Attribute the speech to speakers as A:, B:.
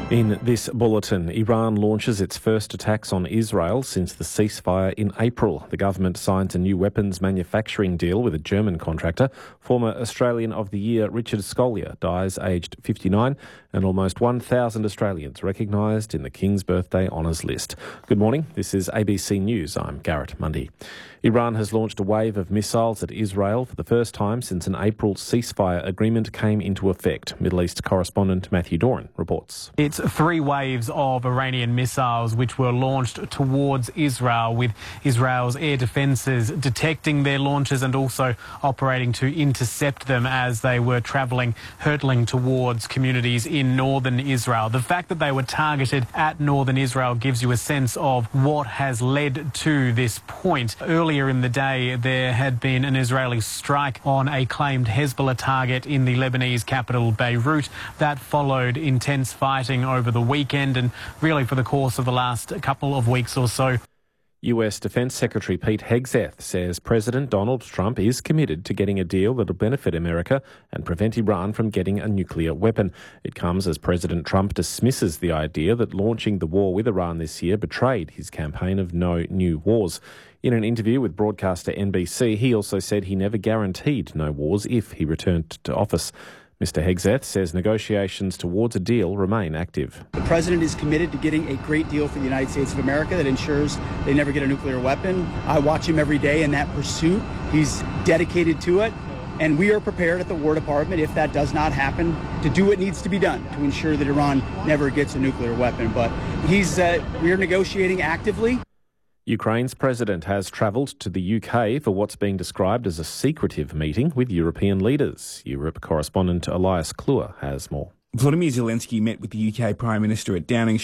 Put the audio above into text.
A: In this bulletin, Iran launches its first attacks on Israel since the ceasefire in April. The government signs a new weapons manufacturing deal with a German contractor. Former Australian of the Year Richard Scolyer dies aged 59, and almost 1,000 Australians recognised in the King's Birthday Honours List. Good morning, this is ABC News. I'm Garrett Mundy. Iran has launched a wave of missiles at Israel for the first time since an April ceasefire agreement came into effect. Middle East correspondent Matthew Doran reports.
B: It's 3 waves of Iranian missiles which were launched towards Israel, with Israel's air defences detecting their launches and also operating to intercept them as they were hurtling towards communities in northern Israel. The fact that they were targeted at northern Israel gives you a sense of what has led to this point. Earlier in the day, there had been an Israeli strike on a claimed Hezbollah target in the Lebanese capital, Beirut. That followed intense fighting over the weekend and really for the course of the last couple of weeks or so.
A: US Defence Secretary Pete Hegseth says President Donald Trump is committed to getting a deal that will benefit America and prevent Iran from getting a nuclear weapon. It comes as President Trump dismisses the idea that launching the war with Iran this year betrayed his campaign of no new wars. In an interview with broadcaster NBC, he also said he never guaranteed no wars if he returned to office. Mr Hegseth says negotiations towards a deal remain active.
C: The president is committed to getting a great deal for the United States of America that ensures they never get a nuclear weapon. I watch him every day in that pursuit. He's dedicated to it. And we are prepared at the War Department, if that does not happen, to do what needs to be done to ensure that Iran never gets a nuclear weapon. But we're negotiating actively.
A: Ukraine's president has travelled to the UK for what's being described as a secretive meeting with European leaders. Europe correspondent Elias Kluwer has more.
D: Volodymyr Zelensky met with the UK Prime Minister at Downing Street